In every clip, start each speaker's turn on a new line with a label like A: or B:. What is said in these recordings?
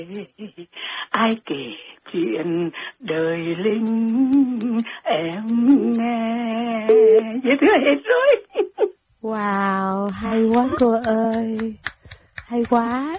A: Ai kể chuyện đời lính em nghe. Vậy thưa hết rồi.
B: Wow, hay quá cô ơi, hay quá.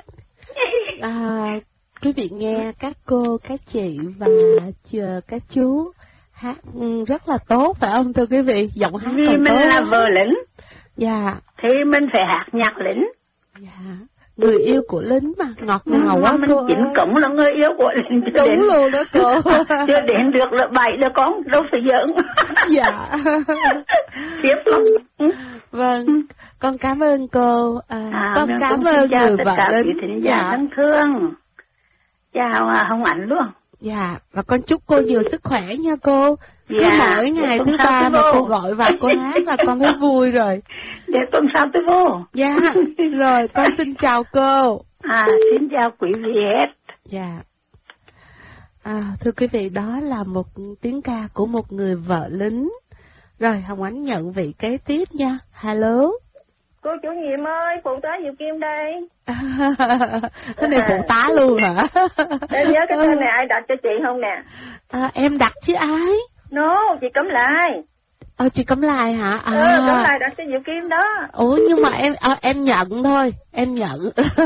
B: Quý vị nghe các cô, các chị và các chú hát rất là tốt phải không thưa quý vị? Giọng hát
A: vì
B: còn
A: mình
B: tốt.
A: là vợ lính.
B: Dạ.
A: Thì mình phải hát nhạc lính.
B: Dạ. Người yêu của lính mà ngọt ngào quá
A: mình
B: cô ơi.
A: chính cổng là người yêu của lính.
B: Đúng đến, luôn đó cô.
A: Chưa đến được là 7 đứa con đâu phải giỡn.
B: Dạ.
A: Tiếp lắm.
B: Vâng, con cảm ơn cô. Con cảm ơn người vợ lính.
A: Dạ. Thân thương. Chào Hồng Ảnh luôn.
B: Dạ, và con chúc cô nhiều sức khỏe nha cô. Cứ mỗi ngày thứ ba mà cô gọi vào cô hát là con thấy vui rồi.
A: Để tuần sau tôi vô.
B: Dạ, rồi con xin chào cô.
A: Xin chào quý vị hết.
B: Dạ. Thưa quý vị, đó là một tiếng ca của một người vợ lính. Rồi, Hồng Ánh nhận vị kế tiếp nha. Hello.
C: Cô chủ nhiệm ơi, phụ tá Diệu Kim đây.
B: Cái này phụ tá luôn hả?
C: Em nhớ cái tên này ai đặt cho chị không nè?
B: Em đặt chứ ai?
C: No, chị Cẩm Lai.
B: Chị Cẩm Lai hả?
C: Cẩm Lai đặt cho Diệu Kim đó.
B: Ủa nhưng mà em nhận thôi, em nhận.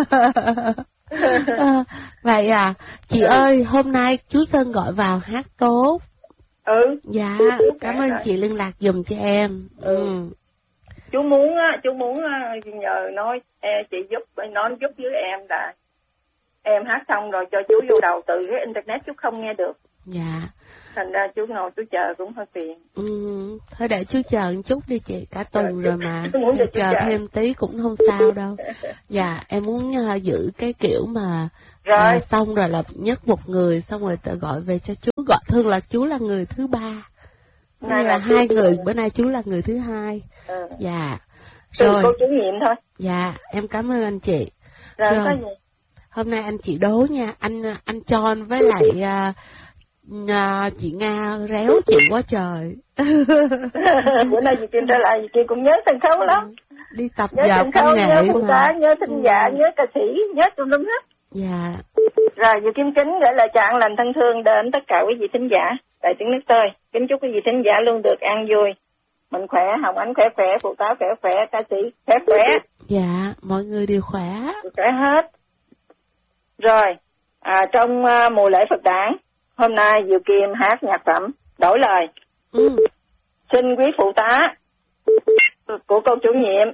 B: Vậy chị ơi, hôm nay chú Sơn gọi vào hát tốt. Dạ, cảm ơn chị liên lạc giùm cho em.
C: Chú muốn nhờ nói chị giúp với em là em hát xong rồi cho chú vô đầu từ cái internet chú không nghe được.
B: Dạ.
C: Thành ra chú ngồi chú chờ cũng hơi phiền.
B: Thôi để chú chờ một chút đi chị, cả tuần rồi mà. Chờ thêm tí cũng không sao đâu. Dạ, em muốn giữ cái kiểu mà xong rồi là nhất một người, xong rồi tự gọi về cho chú. Gọi thường là chú là người thứ ba. Nay là hai người, bữa nay chú là người thứ hai. Dạ.
C: Rồi. Cô chủ nhiệm thôi.
B: Dạ, em cảm ơn anh chị.
C: Rồi. Có gì?
B: Hôm nay anh chị đố nha, anh John với lại chị Nga réo chị quá trời.
C: Bữa nay chị Kim trở lại, chị Kim cũng nhớ sân khấu lắm.
B: Đi tập giờ công nghệ
C: nhớ phụ tá, nhớ thính giả, nhớ ca sĩ, nhớ tùm lum hết.
B: Dạ.
C: Rồi, Diệu Kim kính gửi lời chào an lành thân thương đến tất cả quý vị thính giả tại tiếng nước tôi. Kính chúc quý vị thính giả luôn được an vui, mình khỏe, Hồng Ánh khỏe, phụ tá khỏe, ca sĩ khỏe.
B: Dạ, mọi người đều khỏe.
C: Khỏe hết. Rồi, trong mùa lễ Phật đản, hôm nay Diệu Kim hát nhạc phẩm đổi lời. Xin quý phụ tá của cô chủ nhiệm.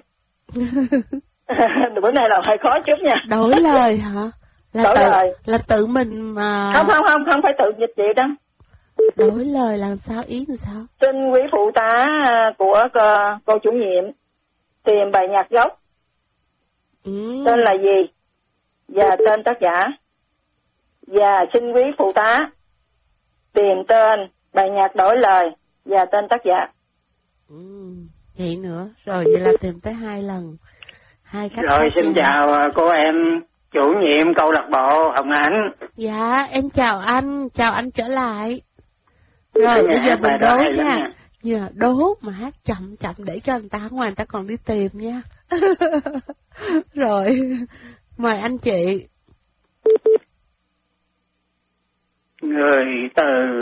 C: Bữa nay là hơi khó chút nha.
B: Đổi lời hả? Là tự mình mà...
C: Không phải tự dịch vậy đó.
B: Đổi lời làm sao, ý làm sao?
C: Xin quý phụ tá của cô chủ nhiệm tìm bài nhạc gốc. Tên là gì? Và tên tác giả. Và xin quý phụ tá tìm tên bài nhạc đổi lời và tên tác giả.
B: Vậy nữa. Rồi vậy là tìm tới 2 lần. 2 cách.
A: Rồi xin chào cô em chủ nhiệm câu lạc bộ Hồng Ánh.
B: Dạ, em chào anh trở lại. Rồi bây giờ mình đố nha. Giờ đố mà hát chậm để cho người ta ngoài người ta còn đi tìm nha. Rồi, mời anh chị.
A: Người từ